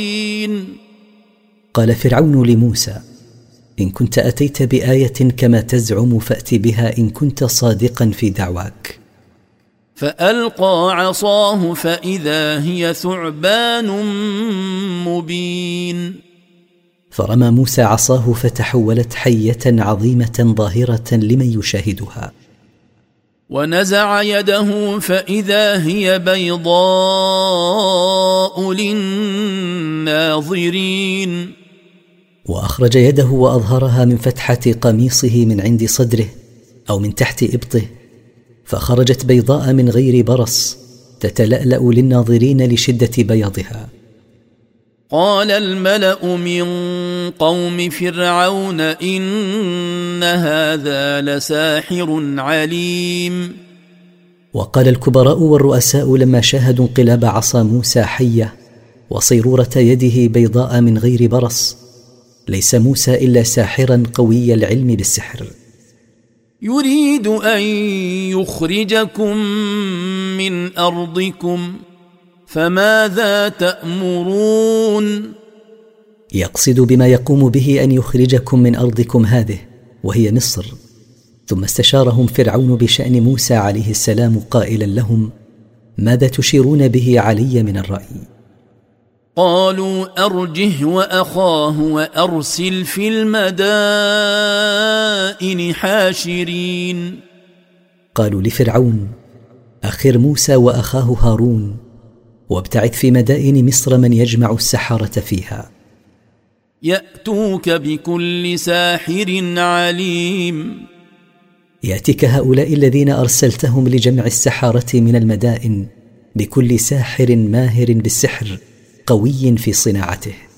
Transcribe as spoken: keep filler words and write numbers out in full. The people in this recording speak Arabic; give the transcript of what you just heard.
قال فرعون لموسى: إن كنت أتيت بآية كما تزعم فأت بها إن كنت صادقا في دعواك. فألقى عصاه فإذا هي ثعبان مبين. فرمى موسى عصاه فتحولت حية عظيمة ظاهرة لمن يشاهدها. ونزع يده فإذا هي بيضاء للناظرين. وأخرج يده وأظهرها من فتحة قميصه من عند صدره أو من تحت إبطه، فخرجت بيضاء من غير برص تتلألأ للناظرين لشدة بياضها. قال الملأ من قوم فرعون إن هذا لساحر عليم. وقال الكبراء والرؤساء لما شاهدوا انقلاب عصا موسى حية وصيرورة يده بيضاء من غير برص: ليس موسى إلا ساحرا قوي العلم بالسحر. يريد أن يخرجكم من أرضكم فماذا تأمرون؟ يقصد بما يقوم به أن يخرجكم من أرضكم هذه وهي مصر. ثم استشارهم فرعون بشأن موسى عليه السلام قائلا لهم: ماذا تشيرون به علي من الرأي؟ قالوا أرجه وأخاه وأرسل في المدائن حاشرين. قالوا لفرعون: أخر موسى وأخاه هارون وابتعث في مدائن مصر من يجمع السحرة فيها. يأتوك بكل ساحر عليم. يأتيك هؤلاء الذين أرسلتهم لجمع السحرة من المدائن بكل ساحر ماهر بالسحر قوي في صناعته.